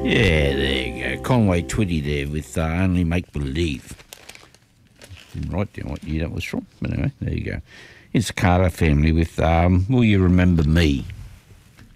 Yeah, there you go. Conway Twitty there with Only Make Believe. Didn't write down what year that was from. But anyway, there you go. It's the Carter family with Will You Remember Me?